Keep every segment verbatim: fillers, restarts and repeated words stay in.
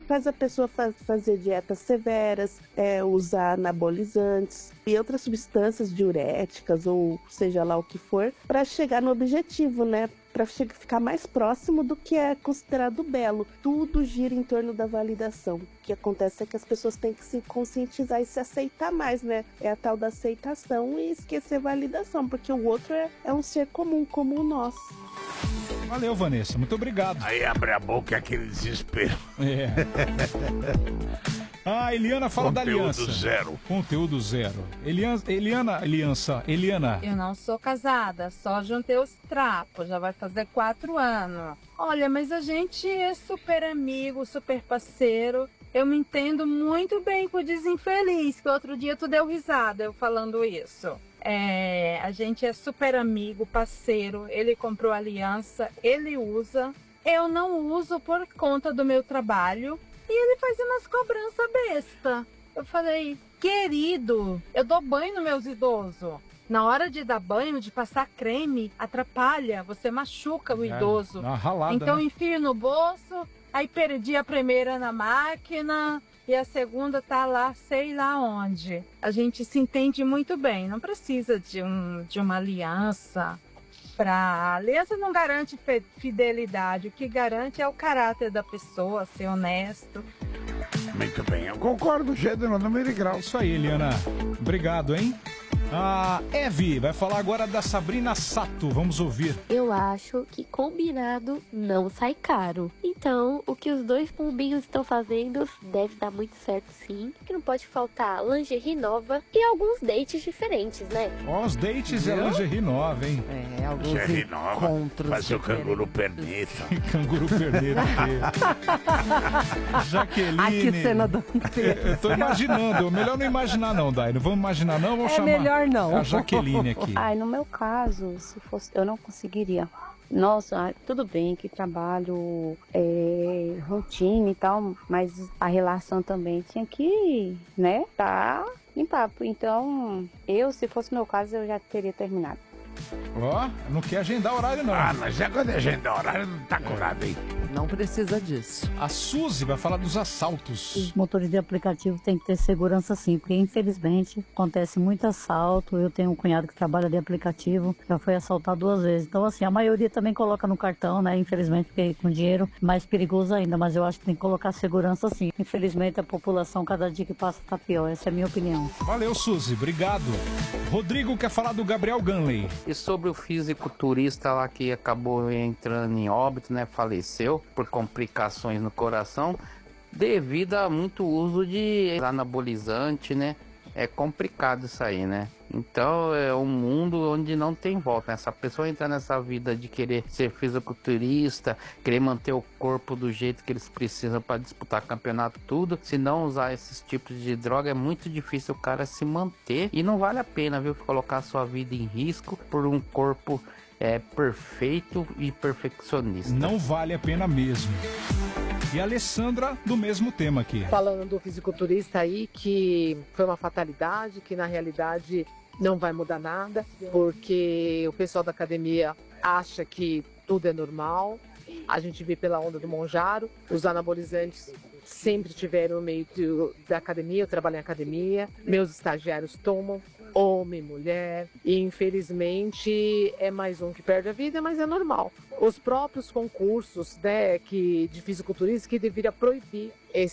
faz a pessoa fa fazer dietas severas, é, usar anabolizantes e outras substâncias diuréticas, ou seja lá o que for, para chegar no objetivo, né? Para ficar mais próximo do que é considerado belo. Tudo gira em torno da validação. O que acontece é que as pessoas têm que se conscientizar e se aceitar mais, né? É a tal da aceitação e esquecer a validação, porque o outro é, é um ser comum, como nós. Valeu, Vanessa. Muito obrigado. Aí abre a boca é aquele desespero. É. Ah, Eliana fala da aliança. Conteúdo zero. Conteúdo zero. Eliana, Eliana, aliança. Eliana. Eu não sou casada, só juntei os trapos, já vai fazer quatro anos. Olha, mas a gente é super amigo, super parceiro. Eu me entendo muito bem com o desinfeliz, que outro dia tu deu risada eu falando isso. É, a gente é super amigo, parceiro, ele comprou aliança, ele usa. Eu não uso por conta do meu trabalho. E ele faz umas cobranças besta. Eu falei, querido, eu dou banho nos meus idosos. Na hora de dar banho, de passar creme, atrapalha, você machuca o idoso. É, uma ralada, então né? enfio no bolso, aí perdi a primeira na máquina e a segunda tá lá, sei lá onde. A gente se entende muito bem, não precisa de, um, de uma aliança. Pra... A aliança não garante fidelidade, o que garante é o caráter da pessoa, ser honesto. Muito bem, eu concordo, gênero, número e grau. Isso aí, Eliana. Obrigado, hein? A Eve vai falar agora da Sabrina Sato. Vamos ouvir. Eu acho que combinado não sai caro. Então, o que os dois pombinhos estão fazendo deve dar muito certo, sim. Que não pode faltar lingerie nova e alguns dates diferentes, né? Ó, os dates é lingerie nova, hein? É, alguns Lingerie nova. encontros Fazer o diferentes. canguru perneta. Canguru perdeiro. Jaqueline. Ai, que cena do... Eu tô imaginando. Melhor não imaginar não, Dai. Não vamos imaginar não, vamos É chamar melhor não. a Jaqueline aqui. Ai, no meu caso, se fosse, eu não conseguiria. Nossa, tudo bem que trabalho é, rotina e tal, mas a relação também tinha que, né, tá em papo. Então, eu, se fosse meu caso, eu já teria terminado. Ó, não quer agendar horário não. Ah, mas é quando a agenda horário não tá curado, hein? Não precisa disso. A Suzy vai falar dos assaltos. Os motores de aplicativo têm que ter segurança sim, porque infelizmente acontece muito assalto. Eu tenho um cunhado que trabalha de aplicativo, já foi assaltado duas vezes. Então assim, a maioria também coloca no cartão, né? Infelizmente, porque com dinheiro é mais perigoso ainda, mas eu acho que tem que colocar segurança sim. Infelizmente a população cada dia que passa tá pior, essa é a minha opinião. Valeu, Suzy, obrigado. Rodrigo quer falar do Gabriel Ganley. E sobre o fisiculturista lá que acabou entrando em óbito, né, faleceu por complicações no coração, devido a muito uso de anabolizante, né? É complicado isso aí, né? Então é um mundo onde não tem volta, né? Essa pessoa entrar nessa vida de querer ser fisiculturista, querer manter o corpo do jeito que eles precisam para disputar campeonato, tudo, se não usar esses tipos de droga, é muito difícil o cara se manter e não vale a pena, viu? Colocar a sua vida em risco por um corpo é, perfeito e perfeccionista. Não vale a pena mesmo. E a Alessandra, do mesmo tema aqui. Falando do fisiculturista aí, que foi uma fatalidade, que na realidade não vai mudar nada, porque o pessoal da academia acha que tudo é normal. A gente vê pela onda do Monjaro, os anabolizantes sempre tiveram no meio do, da academia, eu trabalho em academia, meus estagiários tomam, homem, mulher, e infelizmente é mais um que perde a vida, mas é normal. Os próprios concursos, né, que, de fisiculturistas que deveria proibir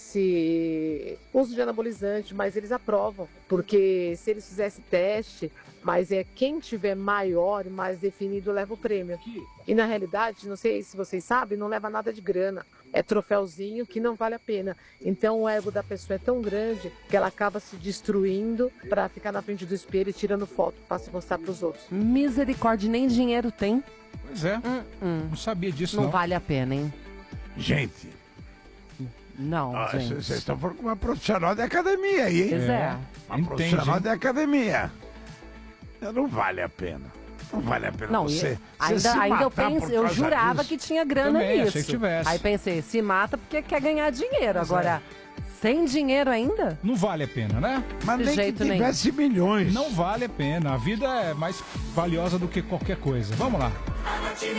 esse uso de anabolizante, mas eles aprovam, porque se eles fizessem teste, mas é quem tiver maior e mais definido leva o prêmio. E na realidade, não sei se vocês sabem, não leva nada de grana. É troféuzinho que não vale a pena. Então o ego da pessoa é tão grande que ela acaba se destruindo para ficar na frente do espelho e tirando foto para se mostrar para os outros. Misericórdia, nem dinheiro tem. Pois é, hum, hum. não sabia disso não. não. Não vale a pena, hein? Gente. Não, ah, gente. Vocês estão falando com uma profissional da academia aí, hein? Pois é. Uma Entende, profissional hein? da academia. Não vale a pena. Não vale a pena não, você, ainda, você se ainda eu, matar pense, por eu causa jurava disso. que tinha grana Também, nisso. achei que tivesse. Aí pensei, se mata porque quer ganhar dinheiro. Pois Agora, é. sem dinheiro ainda? Não vale a pena, né? Mas De nem jeito que tivesse nenhum. milhões. Não vale a pena. A vida é mais valiosa do que qualquer coisa. Vamos lá.